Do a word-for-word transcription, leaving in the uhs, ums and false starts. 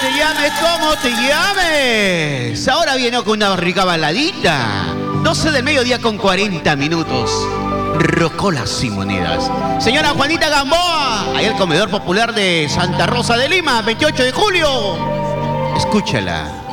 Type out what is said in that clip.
te llames como te llames. Ahora viene con una rica baladita. doce del mediodía con cuarenta minutos. Rocolas y monedas. Señora Juanita Gamboa, ahí el comedor popular de Santa Rosa de Lima, veintiocho de julio. Escúchala.